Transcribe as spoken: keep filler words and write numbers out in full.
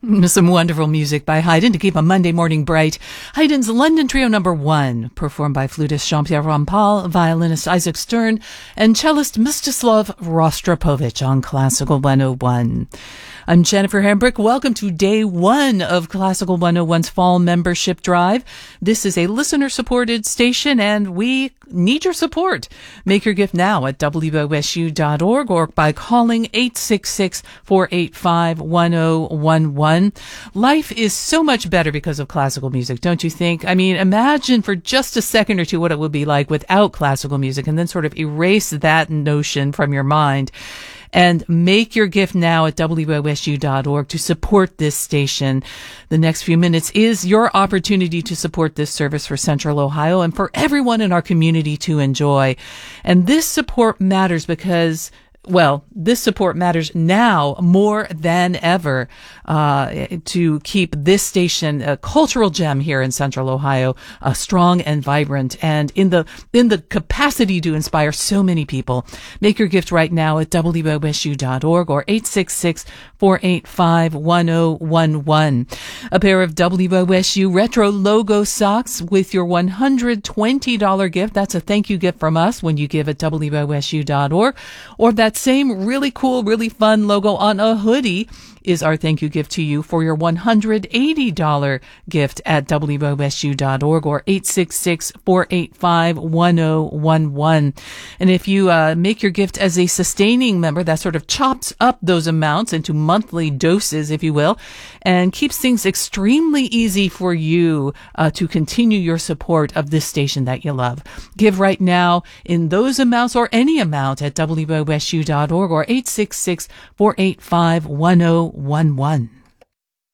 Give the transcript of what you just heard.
Some wonderful music by Haydn to keep a Monday morning bright. Haydn's London Trio Number One, performed by flutist Jean-Pierre Rampal, violinist Isaac Stern, and cellist Mstislav Rostropovich on Classical one oh one. I'm Jennifer Hambrick. Welcome to day one of Classical one oh one's fall membership drive. This is a listener-supported station, and we need your support. Make your gift now at W O S U dot org or by calling eight six six, four eight five, one oh one one. Life is so much better because of classical music, don't you think? I mean, imagine for just a second or two what it would be like without classical music, and then sort of erase that notion from your mind. And make your gift now at W O S U dot org to support this station. The next few minutes is your opportunity to support this service for Central Ohio and for everyone in our community to enjoy. And this support matters because, well, this support matters now more than ever uh, to keep this station a cultural gem here in Central Ohio, uh, strong and vibrant, and in the in the capacity to inspire so many people. Make your gift right now at W O S U dot org or eight six six, four eight five, one oh one one. A pair of W O S U retro logo socks with your one hundred twenty dollars gift. That's a thank you gift from us when you give at W O S U dot org. Or that same really cool, really fun logo on a hoodie is our thank you gift to you for your one hundred eighty dollars gift at W O S U dot org or eight six six, four eight five, one oh one one. And if you uh, make your gift as a sustaining member, that sort of chops up those amounts into monthly doses, if you will, and keeps things extremely easy for you uh, to continue your support of this station that you love. Give right now in those amounts or any amount at W O S U dot org or eight six six, four eight five, one oh one one.